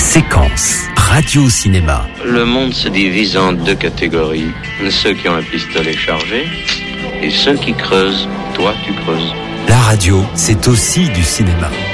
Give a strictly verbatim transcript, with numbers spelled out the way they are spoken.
Séquence radio-cinéma. Le monde se divise en deux catégories. Ceux qui ont un pistolet chargé et ceux qui creusent. Toi, tu creuses. La radio, c'est aussi du cinéma.